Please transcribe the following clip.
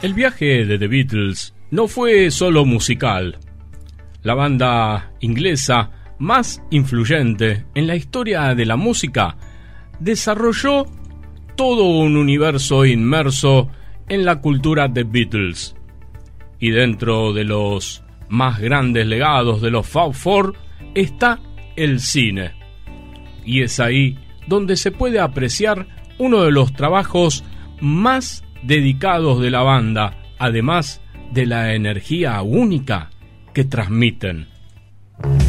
El viaje de The Beatles no fue solo musical. La banda inglesa más influyente en la historia de la música desarrolló todo un universo inmerso en la cultura de Beatles. Y dentro de los más grandes legados de los Fab Four está el cine. Y es ahí donde se puede apreciar uno de los trabajos más dedicados de la banda, además de la energía única que transmiten.